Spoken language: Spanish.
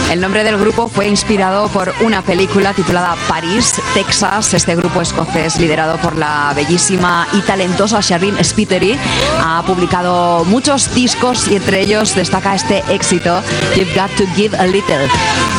El nombre del grupo fue inspirado por una película titulada París, Texas. Este grupo escocés, liderado por la bellísima y talentosa Shireen Spiteri, ha publicado muchos discos y entre ellos destaca este éxito, You've Got to Give a Little.